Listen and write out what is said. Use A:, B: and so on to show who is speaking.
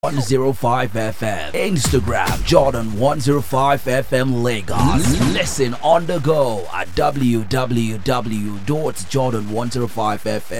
A: 105 FM. Instagram Jordan 105 FM Lagos. Listen on the go at www.jordan105fm.